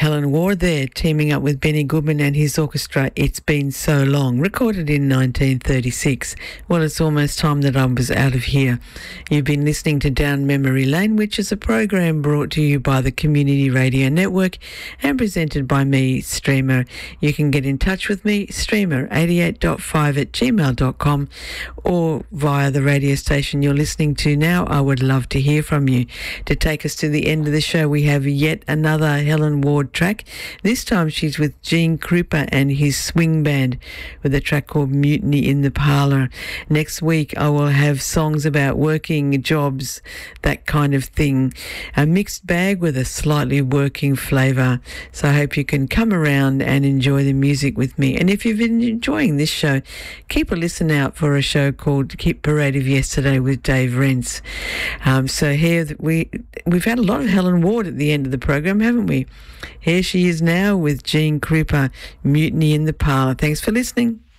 Helen Ward there, teaming up with Benny Goodman and his orchestra, It's Been So Long, recorded in 1936. Well, it's almost time that I was out of here. You've been listening to Down Memory Lane, which is a program brought to you by the Community Radio Network and presented by me, Streamer. You can get in touch with me, streamer88.5@gmail.com, or via the radio station you're listening to now. I would love to hear from you. To take us to the end of the show, we have yet another Helen Ward track. This time she's with Gene Krupa and his swing band with a track called Mutiny in the Parlour. Next week I will have songs about working jobs, that kind of thing. A mixed bag with a slightly working flavour. So I hope you can come around and enjoy the music with me. And if you've been enjoying this show, keep a listen out for a show called Hit Parade of Yesterday with Dave Rentz. So here we've had a lot of Helen Ward at the end of the program, haven't we? Here she is now with Gene Krupa, Mutiny in the Parlour. Thanks for listening.